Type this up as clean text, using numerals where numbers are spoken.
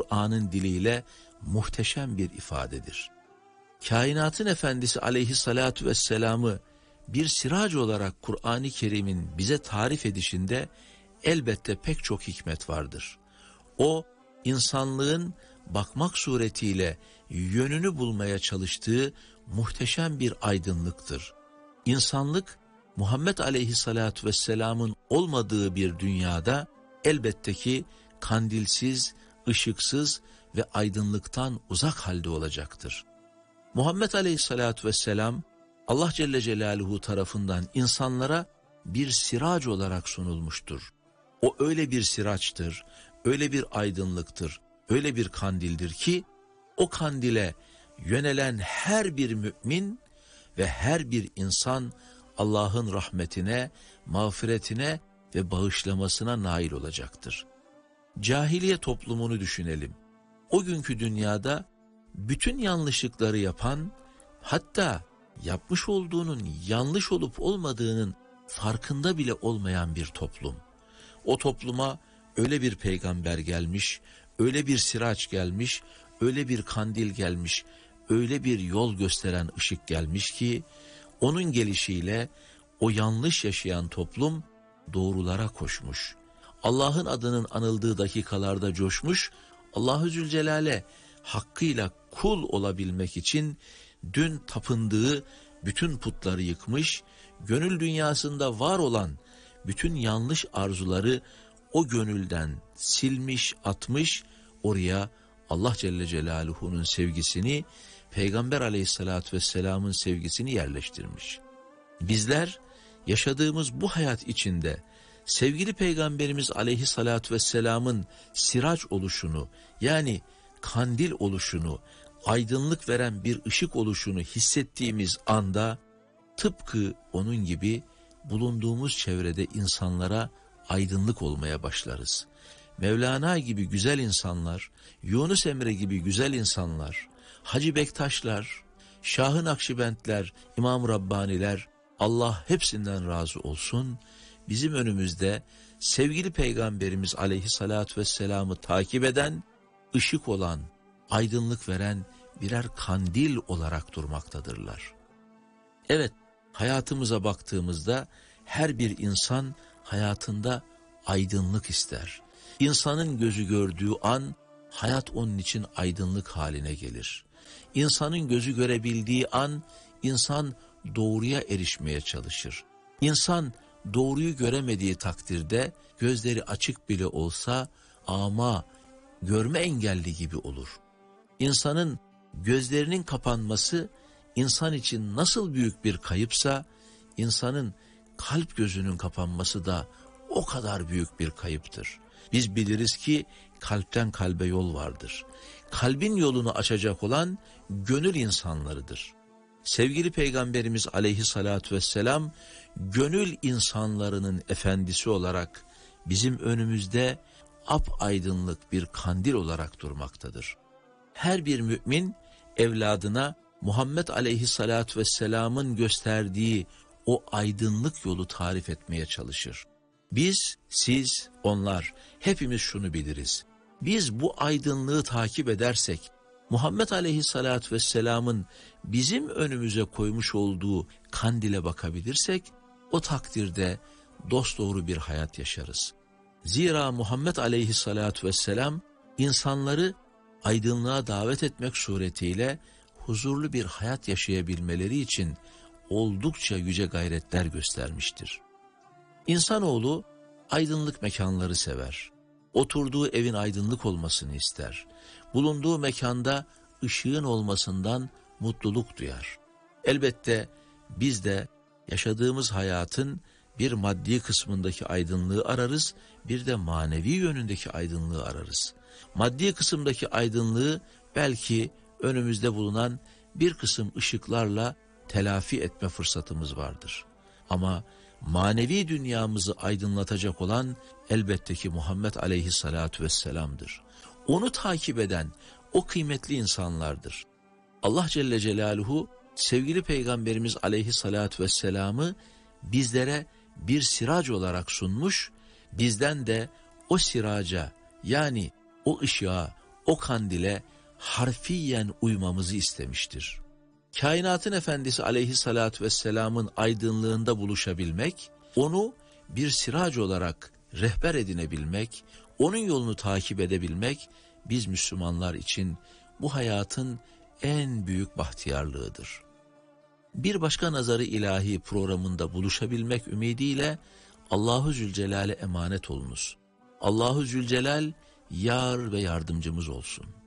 Kur'an'ın diliyle muhteşem bir ifadedir. Kainatın efendisi aleyhissalatu vesselam'ı bir sirac olarak Kur'an-ı Kerim'in bize tarif edişinde elbette pek çok hikmet vardır. O, insanlığın bakmak suretiyle yönünü bulmaya çalıştığı muhteşem bir aydınlıktır. İnsanlık, Muhammed aleyhissalatu vesselam'ın olmadığı bir dünyada elbette ki kandilsiz, ışıksız ve aydınlıktan uzak halde olacaktır. Muhammed aleyhissalatu vesselam, Allah Celle Celaluhu tarafından insanlara bir sirac olarak sunulmuştur. O öyle bir siraçtır, öyle bir aydınlıktır, öyle bir kandildir ki, o kandile yönelen her bir mümin ve her bir insan Allah'ın rahmetine, mağfiretine ve bağışlamasına nail olacaktır. Cahiliye toplumunu düşünelim. O günkü dünyada bütün yanlışlıkları yapan, hatta yapmış olduğunun yanlış olup olmadığının farkında bile olmayan bir toplum. O topluma öyle bir peygamber gelmiş, öyle bir siraç gelmiş, öyle bir kandil gelmiş, öyle bir yol gösteren ışık gelmiş ki, onun gelişiyle o yanlış yaşayan toplum doğrulara koşmuş. Allah'ın adının anıldığı dakikalarda coşmuş, Allah-u Zülcelal'e hakkıyla kul olabilmek için dün tapındığı bütün putları yıkmış, gönül dünyasında var olan bütün yanlış arzuları o gönülden silmiş, atmış, oraya Allah Celle Celaluhu'nun sevgisini, Peygamber aleyhissalatü vesselamın sevgisini yerleştirmiş. Bizler yaşadığımız bu hayat içinde sevgili Peygamberimiz aleyhissalatü vesselamın sirac oluşunu, yani kandil oluşunu, aydınlık veren bir ışık oluşunu hissettiğimiz anda, tıpkı onun gibi bulunduğumuz çevrede insanlara aydınlık olmaya başlarız. Mevlana gibi güzel insanlar, Yunus Emre gibi güzel insanlar, Hacı Bektaşlar, Şah-ı Nakşibendler, İmam Rabbaniler, Allah hepsinden razı olsun, bizim önümüzde sevgili Peygamberimiz aleyhissalatü vesselam'ı takip eden, ışık olan, aydınlık veren birer kandil olarak durmaktadırlar. Evet, hayatımıza baktığımızda her bir insan hayatında aydınlık ister. İnsanın gözü gördüğü an hayat onun için aydınlık haline gelir. İnsanın gözü görebildiği an insan doğruya erişmeye çalışır. İnsan doğruyu göremediği takdirde gözleri açık bile olsa ama görme engelli gibi olur. İnsanın gözlerinin kapanması insan için nasıl büyük bir kayıpsa, insanın kalp gözünün kapanması da o kadar büyük bir kayıptır. Biz biliriz ki kalpten kalbe yol vardır. Kalbin yolunu açacak olan gönül insanlarıdır. Sevgili Peygamberimiz aleyhissalatü vesselam gönül insanlarının efendisi olarak bizim önümüzde apaydınlık bir kandil olarak durmaktadır. Her bir mümin evladına Muhammed aleyhissalatü vesselamın gösterdiği o aydınlık yolu tarif etmeye çalışır. Biz, siz, onlar hepimiz şunu biliriz. Biz bu aydınlığı takip edersek, Muhammed aleyhissalatü vesselamın bizim önümüze koymuş olduğu kandile bakabilirsek, o takdirde dosdoğru bir hayat yaşarız. Zira Muhammed aleyhissalatü vesselam insanları aydınlığa davet etmek suretiyle huzurlu bir hayat yaşayabilmeleri için oldukça yüce gayretler göstermiştir. İnsanoğlu aydınlık mekanları sever. Oturduğu evin aydınlık olmasını ister. Bulunduğu mekanda ışığın olmasından mutluluk duyar. Elbette biz de yaşadığımız hayatın bir maddi kısmındaki aydınlığı ararız, bir de manevi yönündeki aydınlığı ararız. Maddi kısımdaki aydınlığı belki önümüzde bulunan bir kısım ışıklarla telafi etme fırsatımız vardır. Ama manevi dünyamızı aydınlatacak olan elbette ki Muhammed aleyhissalatu vesselam'dır. Onu takip eden o kıymetli insanlardır. Allah Celle Celaluhu sevgili Peygamberimiz aleyhissalatu vesselam'ı bizlere bir sirac olarak sunmuş, bizden de o siraca, yani o ışığa, o kandile harfiyen uymamızı istemiştir. Kainatın efendisi aleyhissalatü vesselamın aydınlığında buluşabilmek, onu bir sirac olarak rehber edinebilmek, onun yolunu takip edebilmek, biz Müslümanlar için bu hayatın en büyük bahtiyarlığıdır. Bir başka nazarı ilahi programında buluşabilmek ümidiyle Allahu Zülcelal'e emanet olunuz. Allahu Zülcelal yar ve yardımcımız olsun.